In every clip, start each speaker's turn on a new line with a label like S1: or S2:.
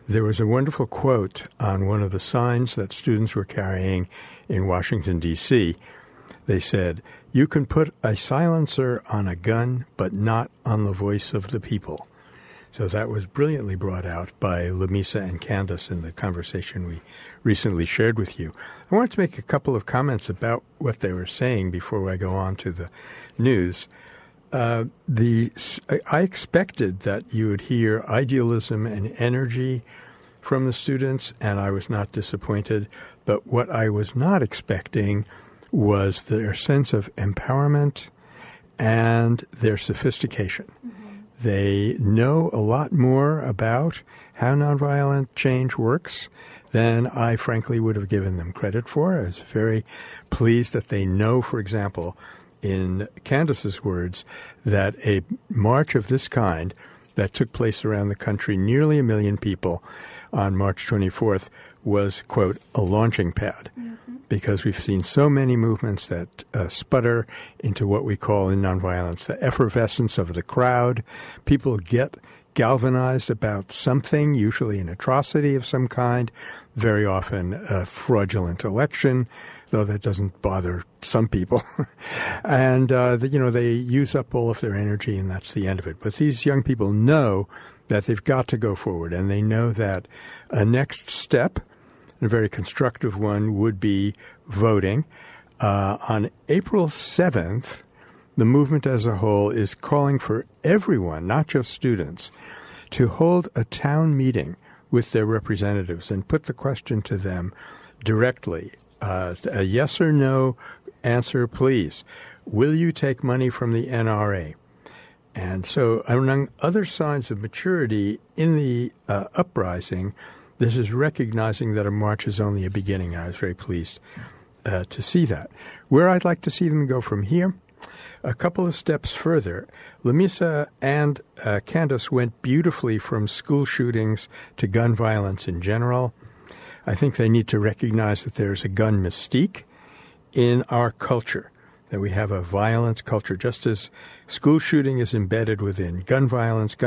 S1: There was a wonderful quote on one of the signs that students were carrying in Washington, D.C. They said, "You can put a silencer on a gun, but not on the voice of the people." So that was brilliantly brought out by Lamisa and Candace in the conversation we recently shared with you. I wanted to make a couple of comments about what they were saying before I go on to the news. I expected that you would hear idealism and energy from the students, and I was not disappointed. But what I was not expecting was their sense of empowerment and their sophistication. Mm-hmm. They know a lot more about how nonviolent change works than I frankly would have given them credit for. I was very pleased that they know, for example, in Candace's words, that a march of this kind that took place around the country, nearly 1 million people on March 24th, was, quote, a launching pad. Mm-hmm. Because we've seen so many movements that sputter into what we call in nonviolence the effervescence of the crowd. People get galvanized about something, usually an atrocity of some kind, very often a fraudulent election, though that doesn't bother some people. And, they use up all of their energy, and that's the end of it. But these young people know that they've got to go forward, and they know that a next step, a very constructive one, would be voting. On April 7th, the movement as a whole is calling for everyone, not just students, to hold a town meeting with their representatives and put the question to them directly. A yes or no answer, please. Will you take money from the NRA? And so among other signs of maturity in the uprising, this is recognizing that a march is only a beginning. I was very pleased to see that. Where I'd like to see them go from here, a couple of steps further, Lamisa and Candace went beautifully from school shootings to gun violence in general. I think they need to recognize that there's a gun mystique in our culture, that we have a violence culture. Just as school shooting is embedded within gun violence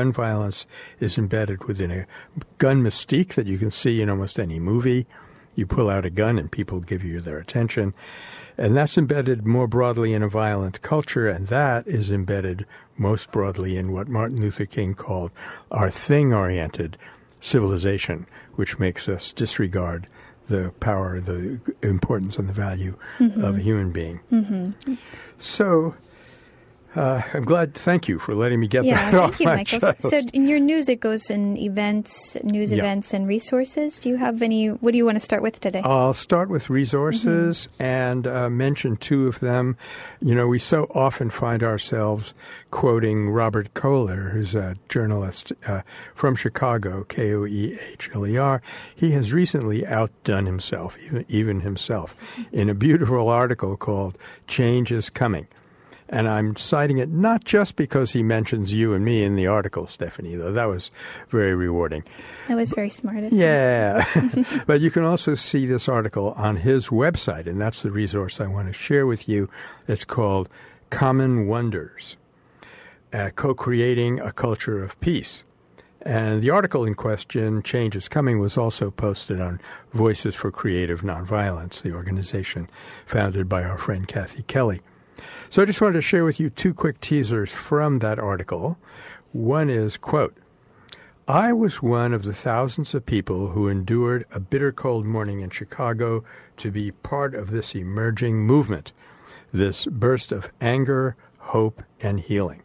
S1: is embedded within a gun mystique that you can see in almost any movie. You pull out a gun and people give you their attention. And that's embedded more broadly in a violent culture, and that is embedded most broadly in what Martin Luther King called our thing-oriented civilization, which makes us disregard the power, the importance, and the value of a human being. Mm-hmm. So I'm glad. Thank you for letting me get that off my chest.
S2: Thank you, Michael. So in your news, it goes in events, events, and resources. Do you have any? What do you want to start with today?
S1: I'll start with resources and mention two of them. You know, we so often find ourselves quoting Robert Kohler, who's a journalist from Chicago, Koehler. He has recently outdone himself, even himself, in a beautiful article called "Change is Coming." And I'm citing it not just because he mentions you and me in the article, Stephanie, though that was very rewarding.
S2: That was very smart.
S1: Yeah. But you can also see this article on his website, and that's the resource I want to share with you. It's called Common Wonders, Co-Creating a Culture of Peace. And the article in question, Change is Coming, was also posted on Voices for Creative Nonviolence, the organization founded by our friend Kathy Kelly. So I just wanted to share with you two quick teasers from that article. One is, quote, "I was one of the thousands of people who endured a bitter cold morning in Chicago to be part of this emerging movement, this burst of anger, hope, and healing.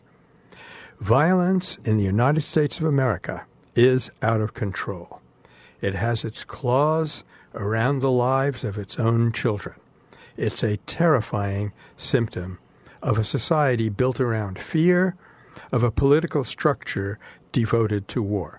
S1: Violence in the United States of America is out of control. It has its claws around the lives of its own children. It's a terrifying symptom of a society built around fear, of a political structure devoted to war."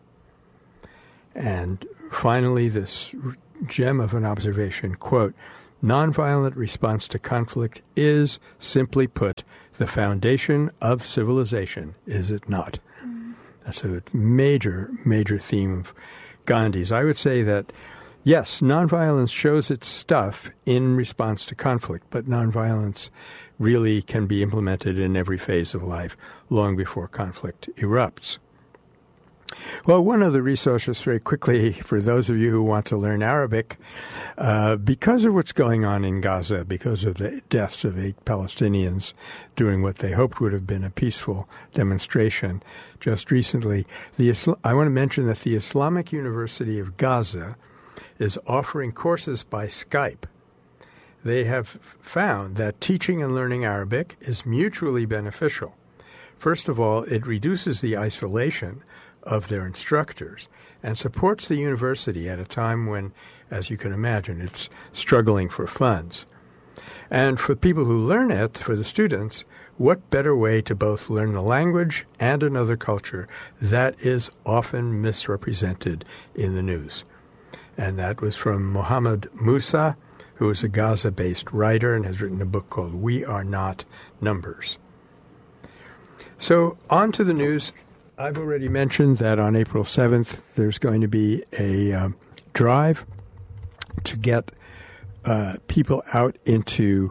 S1: And finally, this gem of an observation, quote, "Nonviolent response to conflict is, simply put, the foundation of civilization, is it not?" That's a major, major theme of Gandhi's. I would say that yes, nonviolence shows its stuff in response to conflict, but nonviolence really can be implemented in every phase of life long before conflict erupts. Well, one of the resources, very quickly, for those of you who want to learn Arabic, because of what's going on in Gaza, because of the deaths of 8 Palestinians during what they hoped would have been a peaceful demonstration just recently, I want to mention that the Islamic University of Gaza is offering courses by Skype. They have found that teaching and learning Arabic is mutually beneficial. First of all, it reduces the isolation of their instructors and supports the university at a time when, as you can imagine, it's struggling for funds. And for people who learn it, for the students, what better way to both learn the language and another culture that is often misrepresented in the news? And that was from Mohammed Musa, who is a Gaza-based writer and has written a book called We Are Not Numbers. So on to the news. I've already mentioned that on April 7th, there's going to be a drive to get people out into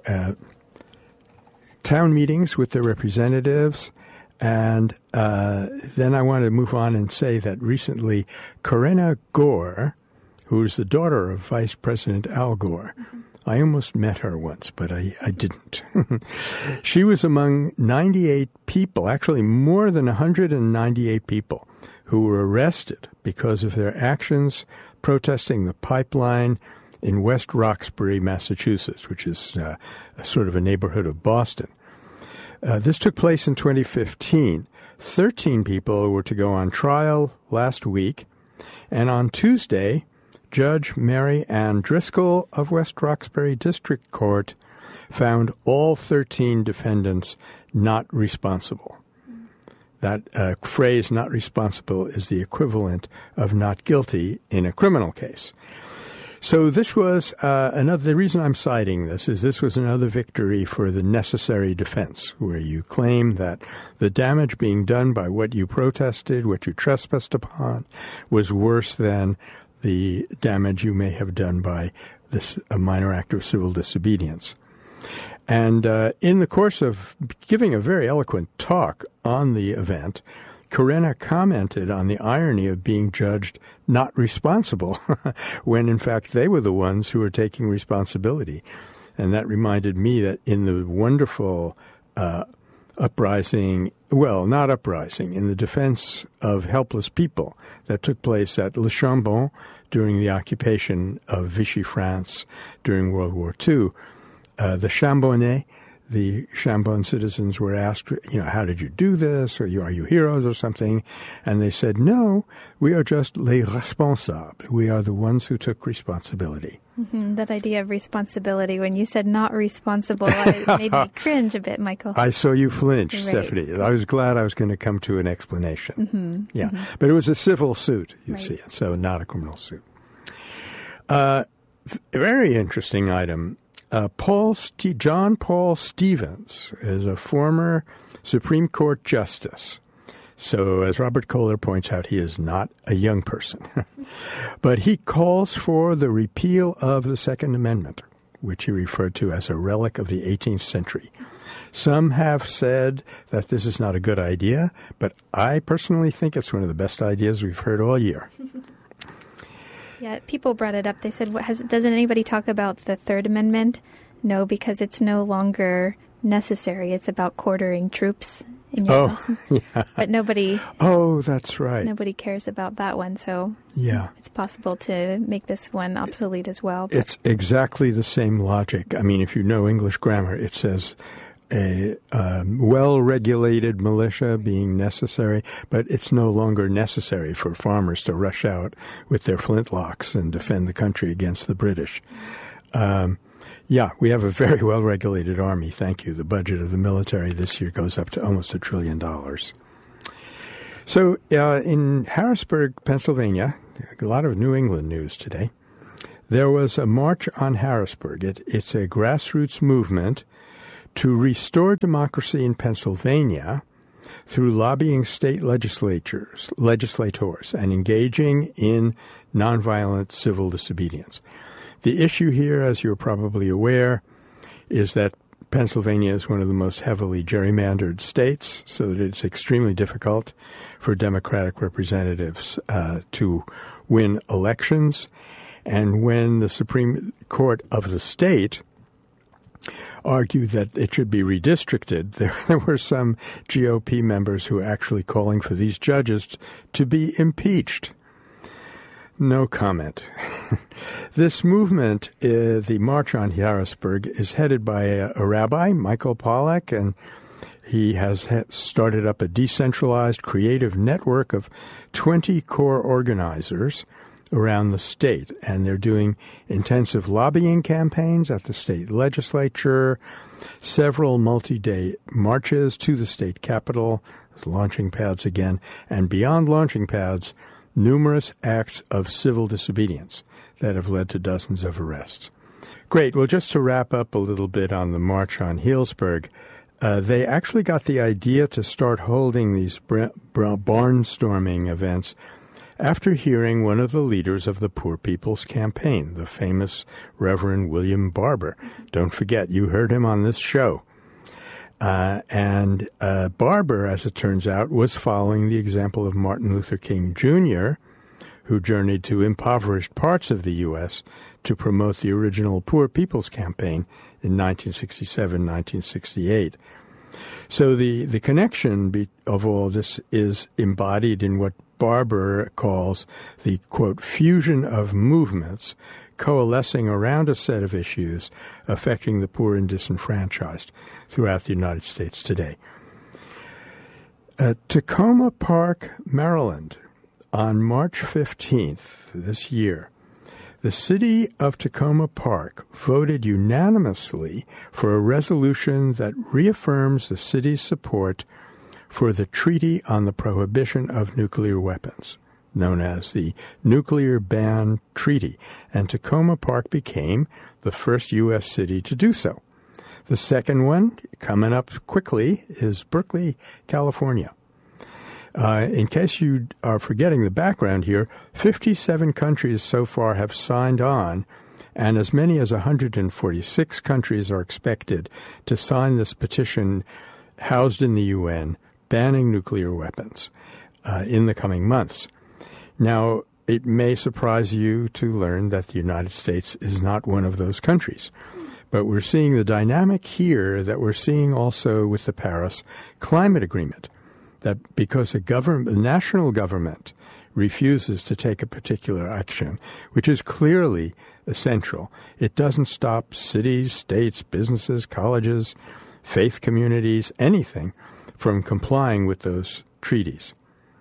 S1: town meetings with their representatives. And then I want to move on and say that recently, Corinna Gore, who is the daughter of Vice President Al Gore, I almost met her once, but I didn't. She was among 98 people, actually more than 198 people, who were arrested because of their actions protesting the pipeline in West Roxbury, Massachusetts, which is sort of a neighborhood of Boston. This took place in 2015. 13 people were to go on trial last week, and on Tuesday, Judge Mary Ann Driscoll of West Roxbury District Court found all 13 defendants not responsible. That phrase, not responsible, is the equivalent of not guilty in a criminal case. So this was the reason I'm citing this was another victory for the necessary defense, where you claim that the damage being done by what you protested, what you trespassed upon, was worse than the damage you may have done by a minor act of civil disobedience. And in the course of giving a very eloquent talk on the event, Corinna commented on the irony of being judged not responsible when, in fact, they were the ones who were taking responsibility. And that reminded me that in the wonderful uprising, well, not uprising, in the defense of helpless people that took place at Le Chambon during the occupation of Vichy France during World War II. The Chambonnais, the Chambon citizens, were asked, how did you do this? Or are you heroes or something? And they said, no, we are just les responsables. We are the ones who took responsibility.
S2: Mm-hmm. That idea of responsibility, when you said not responsible, it made me cringe a bit, Michael.
S1: I saw you flinch,
S2: Right.
S1: Stephanie. I was glad I was going to come to an explanation.
S2: Mm-hmm.
S1: Yeah,
S2: mm-hmm.
S1: But it was a civil suit, you
S2: Right.
S1: see, so not a criminal suit. Very interesting item. John Paul Stevens is a former Supreme Court justice. So, as Robert Kohler points out, he is not a young person. But he calls for the repeal of the Second Amendment, which he referred to as a relic of the 18th century. Some have said that this is not a good idea, but I personally think it's one of the best ideas we've heard all year.
S2: Yeah, people brought it up. They said, doesn't anybody talk about the Third Amendment? No, because it's no longer necessary. It's about quartering troops in your house.
S1: Yeah.
S2: But nobody...
S1: Oh, that's right.
S2: Nobody cares about that one, so
S1: yeah,
S2: it's possible to make this one obsolete as well. But
S1: it's exactly the same logic. I mean, if you know English grammar, it says a well-regulated militia being necessary, but it's no longer necessary for farmers to rush out with their flintlocks and defend the country against the British. Yeah, we have a very well-regulated army, thank you. The budget of the military this year goes up to almost $1 trillion. So in Harrisburg, Pennsylvania, a lot of New England news today, there was a march on Harrisburg. It's a grassroots movement to restore democracy in Pennsylvania through lobbying state legislators and engaging in nonviolent civil disobedience. The issue here, as you're probably aware, is that Pennsylvania is one of the most heavily gerrymandered states, so that it's extremely difficult for Democratic representatives to win elections. And when the Supreme Court of the state argued that it should be redistricted, there were some GOP members who were actually calling for these judges to be impeached. No comment. This movement, the March on Harrisburg, is headed by a rabbi, Michael Pollack, and he has started up a decentralized creative network of 20 core organizers around the state, and they're doing intensive lobbying campaigns at the state legislature, several multi-day marches to the state capitol, launching pads again, and beyond launching pads, numerous acts of civil disobedience that have led to dozens of arrests. Great. Well, just to wrap up a little bit on the March on Healdsburg, they actually got the idea to start holding these barnstorming events after hearing one of the leaders of the Poor People's Campaign, the famous Reverend William Barber. Don't forget, you heard him on this show. And Barber, as it turns out, was following the example of Martin Luther King Jr., who journeyed to impoverished parts of the U.S. to promote the original Poor People's Campaign in 1967, 1968. So the connection of all this is embodied in what Barber calls the, quote, fusion of movements coalescing around a set of issues affecting the poor and disenfranchised throughout the United States today. Tacoma Park, Maryland, on March 15th this year, the city of Tacoma Park voted unanimously for a resolution that reaffirms the city's support for the Treaty on the Prohibition of Nuclear Weapons, known as the Nuclear Ban Treaty, and Tacoma Park became the first U.S. city to do so. The second one, coming up quickly, is Berkeley, California. In case you are forgetting the background here, 57 countries so far have signed on, and as many as 146 countries are expected to sign this petition housed in the UN banning nuclear weapons in the coming months. Now, it may surprise you to learn that the United States is not one of those countries. But we're seeing the dynamic here that we're seeing also with the Paris Climate Agreement, that because a national government refuses to take a particular action, which is clearly essential, it doesn't stop cities, states, businesses, colleges, faith communities, anything from complying with those treaties.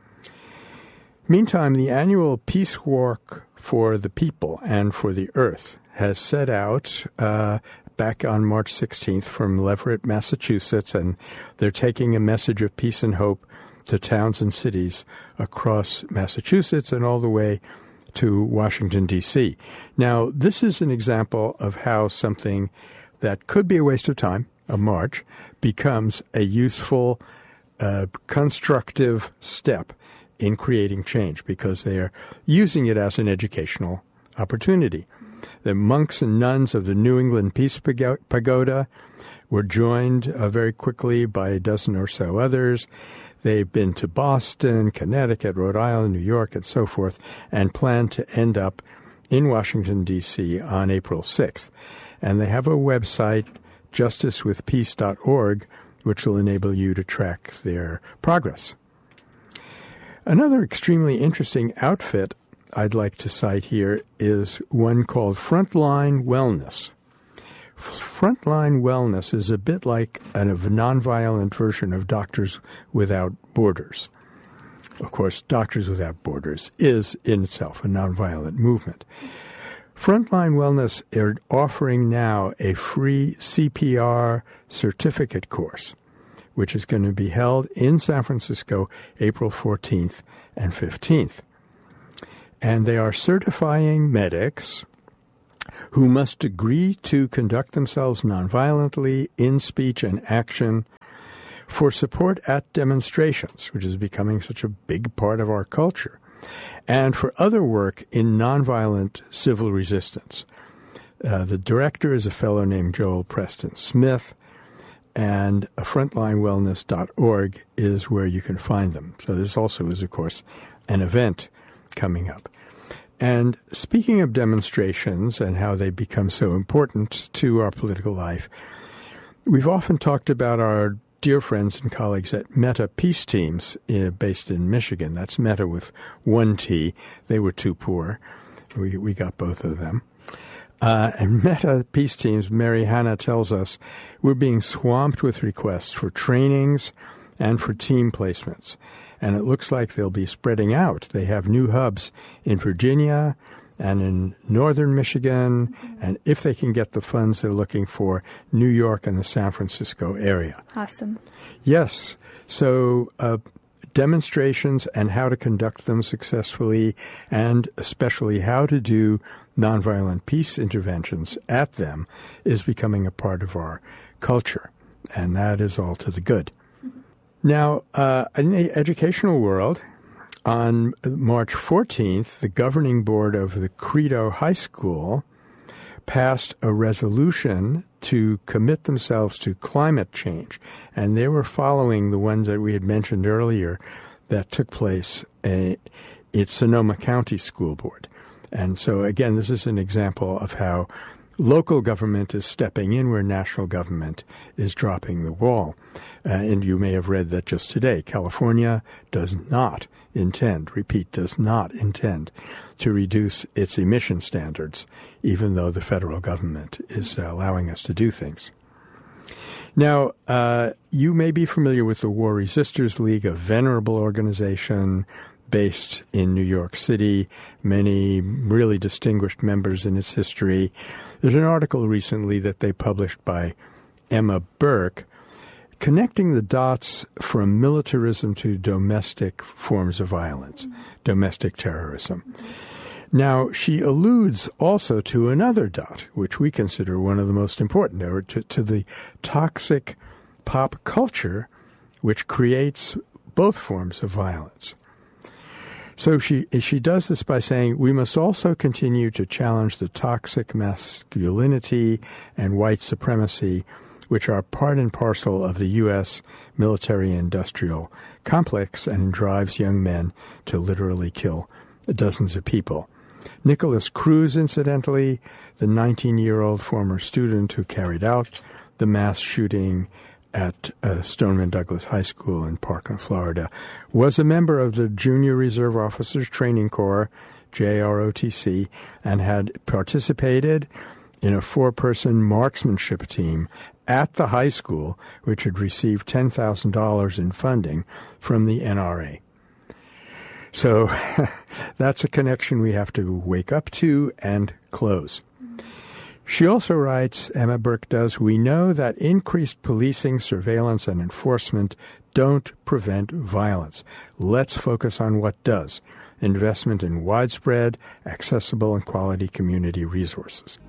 S1: Meantime, the annual Peace Walk for the People and for the Earth has set out back on March 16th from Leverett, Massachusetts, and they're taking a message of peace and hope to towns and cities across Massachusetts and all the way to Washington, D.C. Now, this is an example of how something that could be a waste of time, a march, becomes a useful, constructive step in creating change because they are using it as an educational opportunity. The monks and nuns of the New England Peace Pagoda were joined very quickly by a dozen or so others. They've been to Boston, Connecticut, Rhode Island, New York, and so forth, and plan to end up in Washington, D.C. on April 6th. And they have a website, justicewithpeace.org, which will enable you to track their progress. Another extremely interesting outfit I'd like to cite here is one called Frontline Wellness. Frontline Wellness is a bit like a nonviolent version of Doctors Without Borders. Of course, Doctors Without Borders is in itself a nonviolent movement. Frontline Wellness are offering now a free CPR certificate course, which is going to be held in San Francisco April 14th and 15th. And they are certifying medics who must agree to conduct themselves nonviolently in speech and action for support at demonstrations, which is becoming such a big part of our culture, and for other work in nonviolent civil resistance. The director is a fellow named Joel Preston Smith, and frontlinewellness.org is where you can find them. So this also is, of course, an event coming up. And speaking of demonstrations and how they become so important to our political life, we've often talked about our dear friends and colleagues at Meta Peace Teams based in Michigan. That's Meta with one T. They were too poor. We got both of them. And Meta Peace Teams, Mary Hannah tells us, we're being swamped with requests for trainings and for team placements. And it looks like they'll be spreading out. They have new hubs in Virginia and in northern Michigan, and if they can get the funds they're looking for, New York and the San Francisco area.
S2: Awesome.
S1: Yes. So demonstrations and how to conduct them successfully, and especially how to do nonviolent peace interventions at them, is becoming a part of our culture, and that is all to the good. Now, in the educational world, on March 14th, the governing board of the Credo High School passed a resolution to commit themselves to climate change. And they were following the ones that we had mentioned earlier that took place at Sonoma County School Board. And so, again, this is an example of how local government is stepping in where national government is dropping the ball. And you may have read that just today. California does not intend to reduce its emission standards, even though the federal government is allowing us to do things. Now, you may be familiar with the War Resisters League, a venerable organization based in New York City, many really distinguished members in its history. There's an article recently that they published by Emma Burke connecting the dots from militarism to domestic forms of violence, domestic terrorism. Now, she alludes also to another dot, which we consider one of the most important, or to the toxic pop culture which creates both forms of violence. So she does this by saying, we must also continue to challenge the toxic masculinity and white supremacy, which are part and parcel of the U.S. military-industrial complex and drives young men to literally kill dozens of people. Nicholas Cruz, incidentally, the 19-year-old former student who carried out the mass shooting at Stoneman Douglas High School in Parkland, Florida, was a member of the Junior Reserve Officers Training Corps, JROTC, and had participated in a 4-person marksmanship team at the high school, which had received $10,000 in funding from the NRA. So that's a connection we have to wake up to and close. She also writes, Emma Burke does, we know that increased policing, surveillance, and enforcement don't prevent violence. Let's focus on what does. Investment in widespread, accessible, and quality community resources.